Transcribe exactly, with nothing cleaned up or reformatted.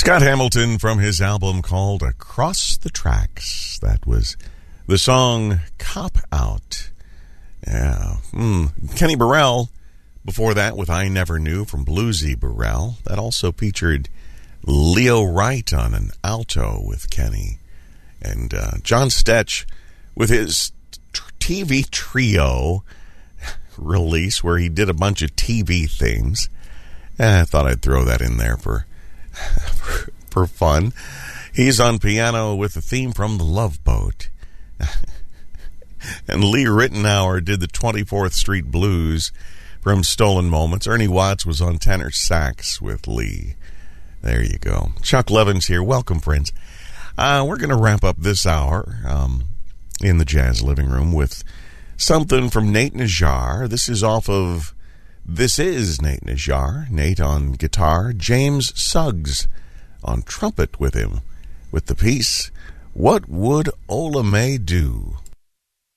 Scott Hamilton from his album called Across the Tracks. That was the song Cop Out. Yeah. Mm. Kenny Burrell before that with I Never Knew from Bluesy Burrell. That also featured Leo Wright on an alto with Kenny. And uh, John Stetch with his T V trio release where he did a bunch of T V things. And I thought I'd throw that in there for, for, for fun. He's on piano with the theme from The Love Boat. And Lee Rittenauer did the twenty-fourth Street Blues from Stolen Moments. Ernie Watts was on tenor sax with Lee. There you go. Chuck Levins here. Welcome, friends. Uh, we're going to wrap up this hour um, in the Jazz Living Room with something from Nate Najjar. This is off of This Is Nate Najjar. Nate on guitar. James Suggs on trumpet with him with the piece What Would Ola May Do?